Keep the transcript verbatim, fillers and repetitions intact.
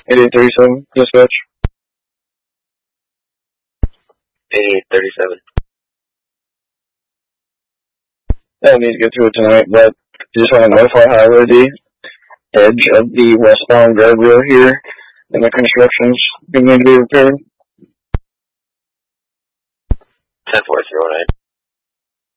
eighty-eight thirty-seven, dispatch. eighty-eight thirty-seven. I don't need to get through it tonight, but just want to notify Highway D, edge of the westbound guardrail here, and the construction's being to be repaired. ten four zero nine.